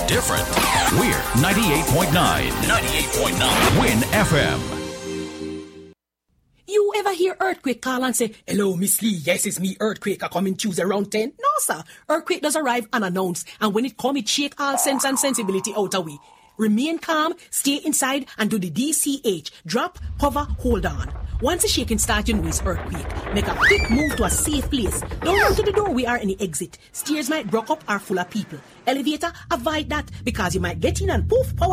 different. We're 98.9. 98.9. Win FM. You ever hear Earthquake call and say, "Hello, Miss Lee, yes, it's me, Earthquake, I coming Tuesday around 10? No, sir. Earthquake does arrive unannounced, and when it come, it shake all sense and sensibility out of we. Remain calm, stay inside, and do the DCH. Drop, hover, hold on. Once the shaking starts, you know it's earthquake. Make a quick move to a safe place. Don't run to the door, we are any exit. Stairs might block up or full of people. Elevator, avoid that, because you might get in and poof, power